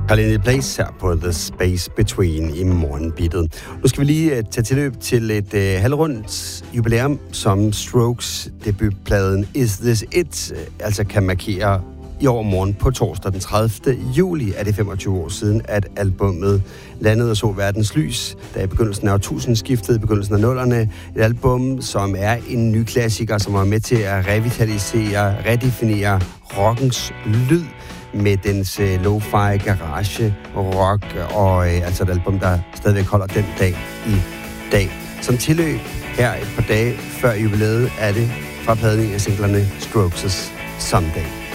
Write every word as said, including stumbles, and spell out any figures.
Carly Place her på The Space Between i morgenbittet. Nu skal vi lige uh, tage tilløb til et uh, halvrundt jubilæum, som Strokes debutpladen Is This It uh, altså kan markere i overmorgen på torsdag den tredivte juli er det femogtyve år siden, at albummet landede og så verdens lys, der i begyndelsen af årtusindskiftet, i begyndelsen af nullerne. Et album, som er en ny klassiker, som er med til at revitalisere, redefinere rockens lyd med dens uh, lo-fi, garage, rock og uh, altså et album, der stadigvæk holder den dag i dag. Som tilløb her et par dage før jubilæet er det fra pladen af singlerne Strokes' Someday.